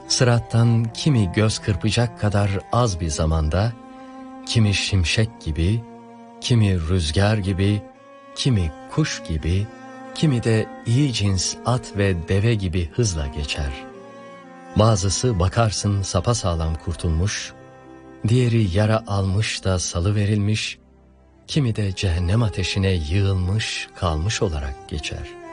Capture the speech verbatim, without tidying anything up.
Sırattan kimi göz kırpacak kadar az bir zamanda, kimi şimşek gibi, kimi rüzgar gibi, kimi kuş gibi, kimi de iyi cins at ve deve gibi hızla geçer. Bazısı bakarsın sapasağlam kurtulmuş, diğeri yara almış da salıverilmiş, kimi de cehennem ateşine yığılmış kalmış olarak geçer.